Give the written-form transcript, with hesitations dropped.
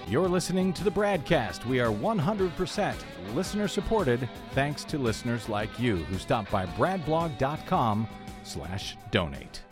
You're listening to the Bradcast. We are 100% listener-supported thanks to listeners like you who stop by bradblog.com/donate.